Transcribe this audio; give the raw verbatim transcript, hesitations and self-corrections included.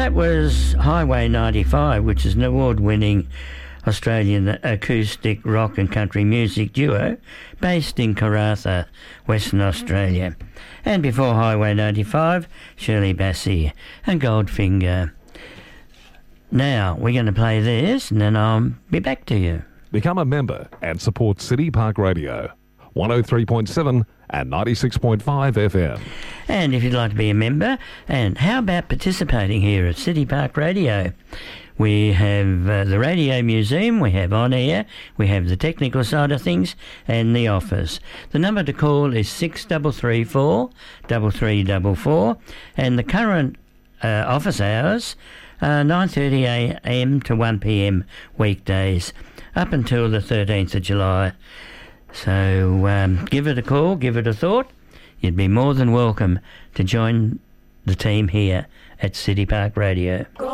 That was Highway ninety-five, which is an award-winning Australian acoustic rock and country music duo based in Karratha, Western Australia. And before Highway ninety-five, Shirley Bassey and Goldfinger. Now, we're going to play this and then I'll be back to you. Become a member and support City Park Radio, one oh three point seven and ninety-six point five F M. And if you'd like to be a member, and how about participating here at City Park Radio? We have uh, the Radio Museum, we have On Air, we have the technical side of things, and the office. The number to call is six three three four, three three four four, and the current uh, office hours are nine thirty a m to one p m weekdays, up until the thirteenth of July. So um, give it a call, give it a thought. You'd be more than welcome to join the team here at City Park Radio.